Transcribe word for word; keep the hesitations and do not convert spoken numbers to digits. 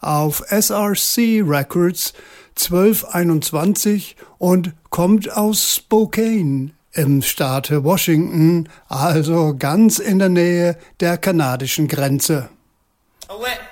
auf S R C Records zwölf einundzwanzig und kommt aus Spokane im Staate Washington, also ganz in der Nähe der kanadischen Grenze. I went